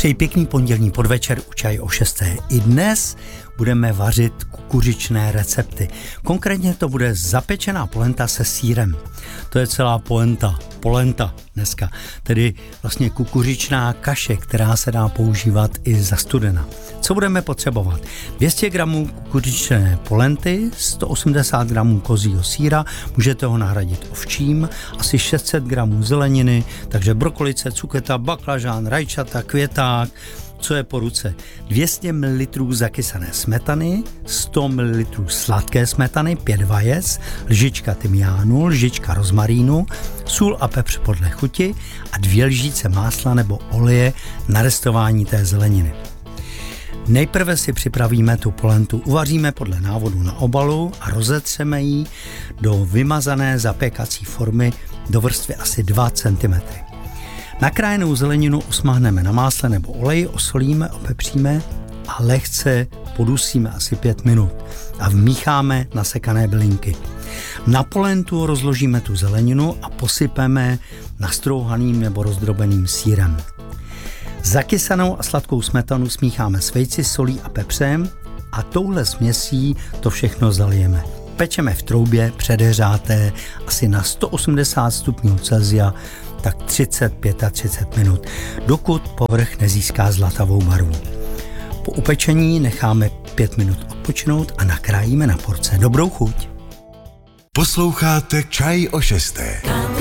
Přeji pěkný pondělní podvečer u Čaj o 6. I dnes budeme vařit kukuřičné recepty. Konkrétně to bude zapečená polenta se sýrem. To je celá polenta dneska. Tedy vlastně kukuřičná kaše, která se dá používat i za studena. Co budeme potřebovat? 200 gramů kukuřičné polenty, 180 gramů kozího sýra, můžete ho nahradit ovčím, asi 600 gramů zeleniny, takže brokolice, cuketa, baklažán, rajčata, květák, co je po ruce. 200 ml zakysané smetany, 100 ml sladké smetany, 5 vajec, lžička tymiánu, lžička rozmarínu, sůl a pepř podle chuti a 2 lžíce másla nebo oleje na restování té zeleniny. Nejprve si připravíme tu polentu, uvaříme podle návodu na obalu a rozetřeme ji do vymazané zapékací formy do vrstvy asi 2 cm. Nakrájenou zeleninu osmahneme na másle nebo oleji, osolíme, opepříme a lehce podusíme asi 5 minut a vmícháme nasekané bylinky. Na polentu rozložíme tu zeleninu a posypeme nastrouhaným nebo rozdrobeným sýrem. Zakysanou a sladkou smetanu smícháme s vejci, solí a pepřem a touhle směsí to všechno zalijeme. Pečeme v troubě předehřáté asi na 180 stupňů Celsia tak 30-35 minut, dokud povrch nezíská zlatavou barvu. Po upečení necháme 5 minut odpočinout a nakrájíme na porce. Dobrou chuť! Posloucháte Čaj o 6.